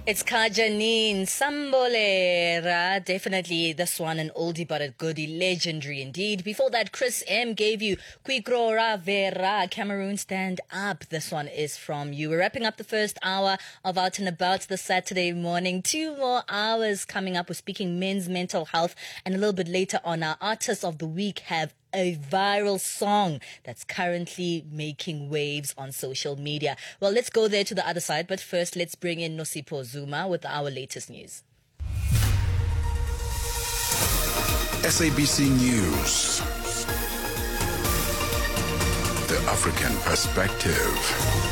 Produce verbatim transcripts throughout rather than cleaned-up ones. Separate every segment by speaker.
Speaker 1: It's Kajanine Sambolera. Definitely this one, an oldie but a goodie, legendary indeed. Before that, Chris M gave you Quikrora Vera, Cameroon Stand Up. This one is from you. We're wrapping up the first hour of Out and About this Saturday morning. Two more hours coming up. We're speaking men's mental health, and a little bit later on, our artists of the week have a viral song that's currently making waves on social media. Well, let's go there to the other side, but first let's bring in Nosipho Zuma with our latest news.
Speaker 2: S A B C News. The African Perspective.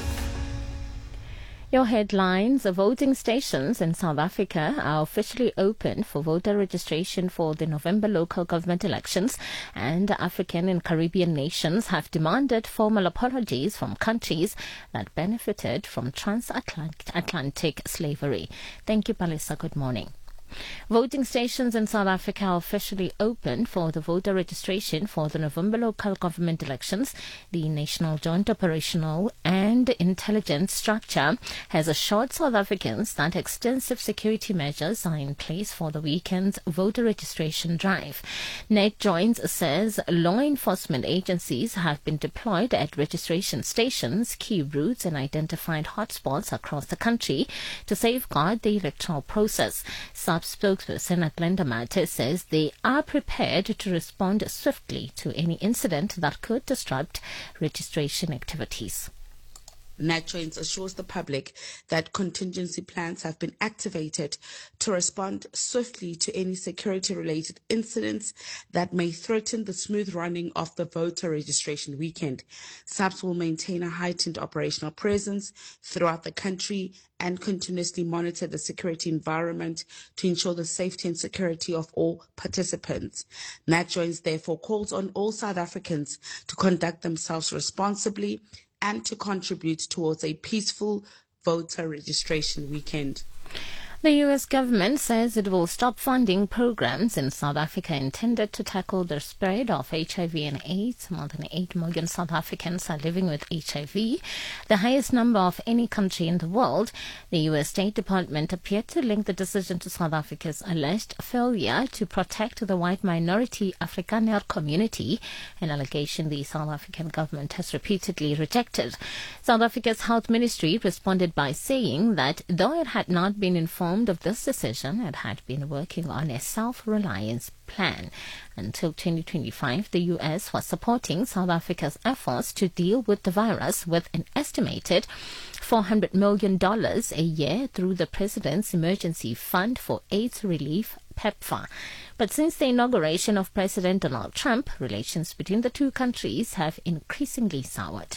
Speaker 3: Your headlines: voting stations in South Africa are officially open for voter registration for the November local government elections, and African and Caribbean nations have demanded formal apologies from countries that benefited from transatlantic slavery. Thank you, Palisa. Good morning. Voting stations in South Africa are officially open for the voter registration for the November local government elections. The National Joint Operational and Intelligence Structure has assured South Africans that extensive security measures are in place for the weekend's voter registration drive. NetJoins says law enforcement agencies have been deployed at registration stations, key routes and identified hotspots across the country to safeguard the electoral process. Spokesperson Athlenda Mate says they are prepared to respond swiftly to any incident that could disrupt registration activities.
Speaker 4: NetJoins assures the public that contingency plans have been activated to respond swiftly to any security-related incidents that may threaten the smooth running of the voter registration weekend. S A B S will maintain a heightened operational presence throughout the country and continuously monitor the security environment to ensure the safety and security of all participants. NetJoins therefore calls on all South Africans to conduct themselves responsibly and to contribute towards a peaceful voter registration weekend.
Speaker 3: The U S government says it will stop funding programs in South Africa intended to tackle the spread of H I V and AIDS. More than eight million South Africans are living with H I V, the highest number of any country in the world. The U S State Department appeared to link the decision to South Africa's alleged failure to protect the white minority Afrikaner community, an allegation the South African government has repeatedly rejected. South Africa's Health Ministry responded by saying that though it had not been informed of this decision, it had been working on a self-reliance plan. Until twenty twenty-five, the U S was supporting South Africa's efforts to deal with the virus with an estimated four hundred million dollars a year through the President's Emergency Fund for AIDS Relief, PEPFAR. But since the inauguration of President Donald Trump, relations between the two countries have increasingly soured.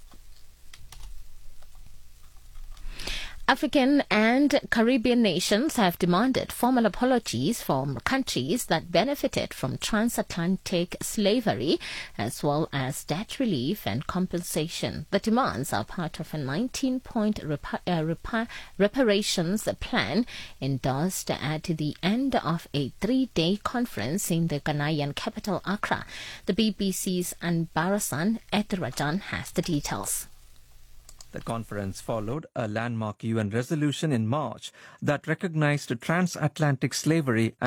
Speaker 3: African and Caribbean nations have demanded formal apologies from countries that benefited from transatlantic slavery, as well as debt relief and compensation. The demands are part of a nineteen-point repa- uh, repa- reparations plan endorsed at the end of a three-day conference in the Ghanaian capital, Accra. The B B C's Anbarasan Ethirajan has the details.
Speaker 5: The conference followed a landmark U N resolution in March that recognized transatlantic slavery